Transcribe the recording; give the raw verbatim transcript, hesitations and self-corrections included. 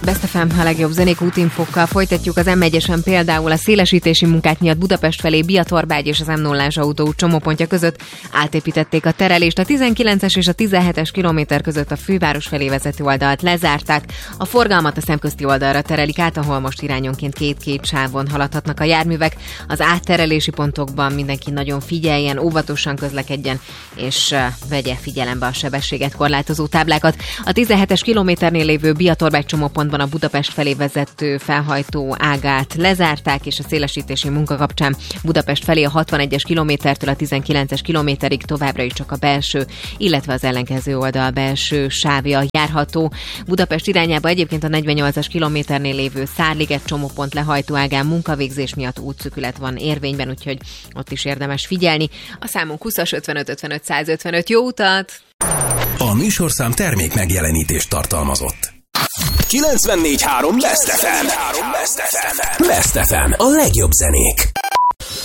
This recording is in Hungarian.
Best ef em, a legjobb zenék útinfokkal folytatjuk. Az em egyesen például a szélesítési munkák miatt Budapest felé Biatorbágy és az em nullás autóút csomópontja között átépítették a terelést. A tizenkilences és a tizenhetes kilométer között a főváros felé vezető oldalt lezárták. A forgalmat a szemközti oldalra terelik át, ahol most irányonként két-két sávon haladhatnak a járművek. Az átterelési pontokban mindenki nagyon figyeljen, óvatosan közlekedjen, és vegye figyelembe a sebességet korlátozó táblákat. A tizenhetes kilométernél lévő Biatorbágy csomópontban a Budapest felé vezető felhajtó ágát lezárták, és a szélesítési munka kapcsán Budapest felé a hatvanegyes kilométertől a tizenkilences kilométerig továbbra is csak a belső, illetve az ellenkező oldal belső sávja járható. Budapest irányába egyébként a negyvennyolcas kilométernél lévő Szárliget csomópont lehajtó ágán munkavégzés miatt útszűkület van érvényben, úgyhogy ott is érdemes figyelni. A számunk húszas ötvenöt ötvenöt százötvenöt. Jó utat! A műsorszám termék megjelenítést tartalmazott. kilencvennégy három Best ef em. Best ef em. A legjobb zenék.